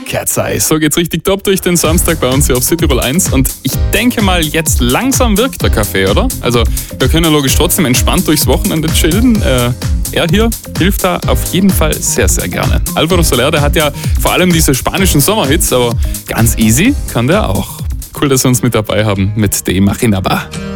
Cat's Eye. So geht's richtig top durch den Samstag bei uns hier auf Südtirol 1. Und ich denke mal, jetzt langsam wirkt der Kaffee, oder? Also wir können ja logisch trotzdem entspannt durchs Wochenende chillen. Er hier hilft da auf jeden Fall sehr, sehr gerne. Alvaro Soler, der hat ja vor allem diese spanischen Sommerhits, aber ganz easy kann der auch. Cool, dass Sie uns mit dabei haben mit De Imaginaba.